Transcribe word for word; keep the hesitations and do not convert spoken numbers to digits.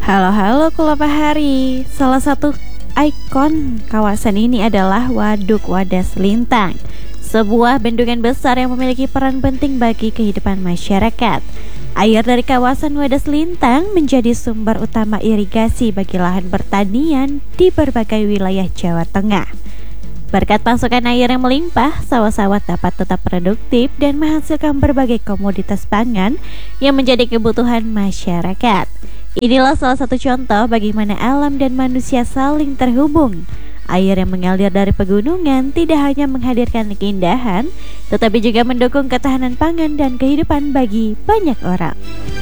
Halo-halo Kulapahari. Salah satu ikon kawasan ini adalah Waduk Wadas Lintang, sebuah bendungan besar yang memiliki peran penting bagi kehidupan masyarakat. Air dari kawasan Wadas Lintang menjadi sumber utama irigasi bagi lahan pertanian di berbagai wilayah Jawa Tengah. Berkat pasokan air yang melimpah, sawah-sawah dapat tetap produktif dan menghasilkan berbagai komoditas pangan yang menjadi kebutuhan masyarakat. Inilah salah satu contoh bagaimana alam dan manusia saling terhubung. Air yang mengalir dari pegunungan tidak hanya menghadirkan keindahan, tetapi juga mendukung ketahanan pangan dan kehidupan bagi banyak orang.